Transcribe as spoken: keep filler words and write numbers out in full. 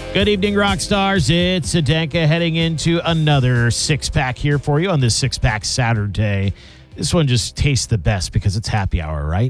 Good evening, rock stars. It's Adenka heading into another six-pack here for you on this six-pack Saturday. This one just tastes the best because it's happy hour, right?